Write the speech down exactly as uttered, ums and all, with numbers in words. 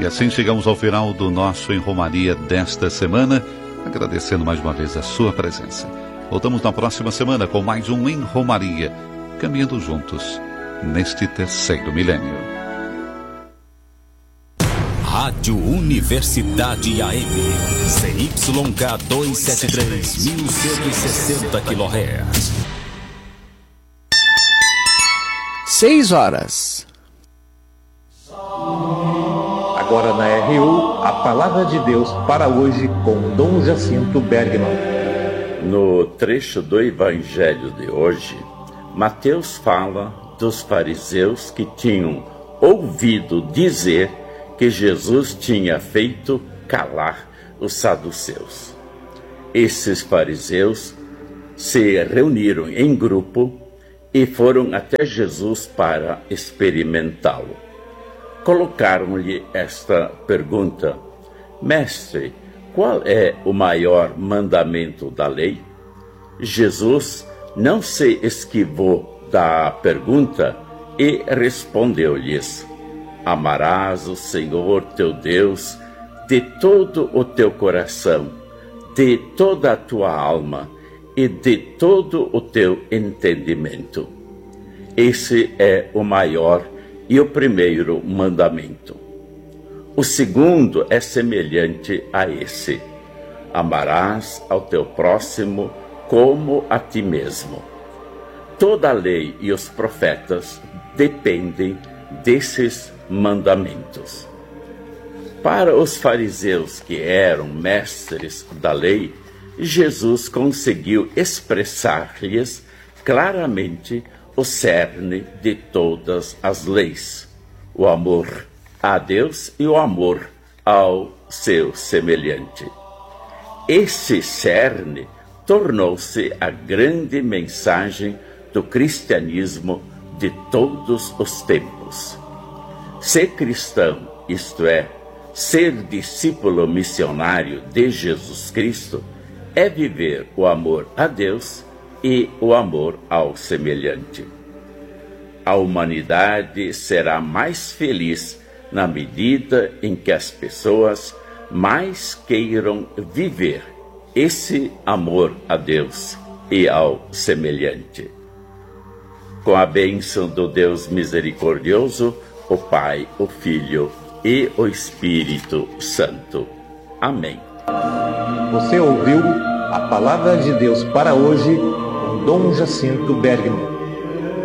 E assim chegamos ao final do nosso Em Romaria desta semana, agradecendo mais uma vez a sua presença. Voltamos na próxima semana com mais um Em Romaria, caminhando juntos neste terceiro milênio. Rádio Universidade A M, C Y K duzentos e setenta e três, mil cento e sessenta quilohertz. Seis horas. Agora na R U, a Palavra de Deus para hoje com Dom Jacinto Bergman. No trecho do Evangelho de hoje, Mateus fala dos fariseus que tinham ouvido dizer que Jesus tinha feito calar os saduceus. Esses fariseus se reuniram em grupo e foram até Jesus para experimentá-lo. Colocaram-lhe esta pergunta: Mestre, qual é o maior mandamento da lei? Jesus não se esquivou da pergunta e respondeu-lhes: Amarás o Senhor teu Deus de todo o teu coração, de toda a tua alma e de todo o teu entendimento. Esse é o maior e o primeiro mandamento. O segundo é semelhante a esse: amarás ao teu próximo como a ti mesmo. Toda a lei e os profetas dependem desses mandamentos. Para os fariseus que eram mestres da lei, Jesus conseguiu expressar-lhes claramente o cerne de todas as leis: o amor a Deus e o amor ao seu semelhante. Esse cerne tornou-se a grande mensagem do cristianismo de todos os tempos. Ser cristão, isto é, ser discípulo missionário de Jesus Cristo, é viver o amor a Deus e o amor ao semelhante. A humanidade será mais feliz na medida em que as pessoas mais queiram viver esse amor a Deus e ao semelhante. Com a bênção do Deus misericordioso, o Pai, o Filho e o Espírito Santo. Amém. Você ouviu a Palavra de Deus para hoje com Dom Jacinto Bergman.